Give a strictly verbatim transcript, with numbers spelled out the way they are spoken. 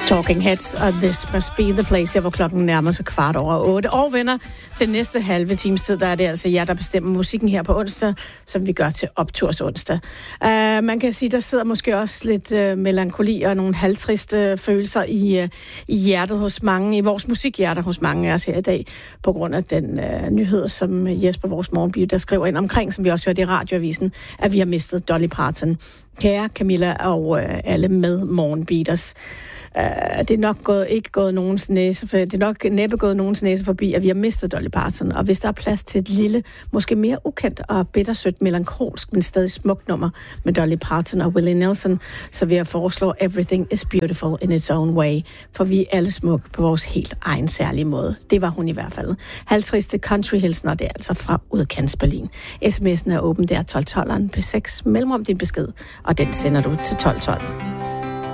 Talking Heads og This Must Be The Place, her hvor klokken nærmer sig kvart over otte. Og venner, den næste halve times tid, der er det altså jer, der bestemmer musikken her på onsdag, som vi gør til opturs onsdag. Uh, man kan sige, der sidder måske også lidt uh, melankoli og nogle halvtriste følelser i, uh, i hjertet hos mange, i vores musikhjerter hos mange af os her i dag, på grund af den uh, nyhed, som Jesper, vores morgenby, der skriver ind omkring, som vi også hørte i radioavisen, at vi har mistet Dolly Parton. Kære Camilla og uh, alle med morgenbeaters. Uh, det er nok gået, ikke gået nogens næse, for det er nok næppe gået nogens næse forbi, at vi har mistet Dolly Parton. Og hvis der er plads til et lille, måske mere ukendt og bittersødt, melankolsk, men stadig smukt nummer med Dolly Parton og Willie Nelson, så vil jeg foreslå Everything is Beautiful in its Own Way. For vi er alle smukke på vores helt egen særlige måde. Det var hun i hvert fald. halvtreds country hilsen, og det er altså fra Udkants Berlin. sms'en er åben, der tolv tolv P seks. Mellemrum din besked, og den sender du til tolv tolv.